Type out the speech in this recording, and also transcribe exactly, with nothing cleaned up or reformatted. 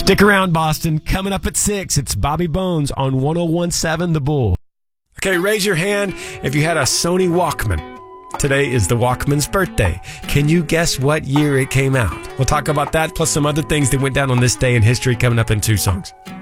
Stick around, Boston. Coming up at six, it's Bobby Bones on one oh one seven The Bull. Okay, raise your hand if you had a Sony Walkman. Today is the Walkman's birthday. Can you guess what year it came out? We'll talk about that plus some other things that went down on this day in history coming up in two songs.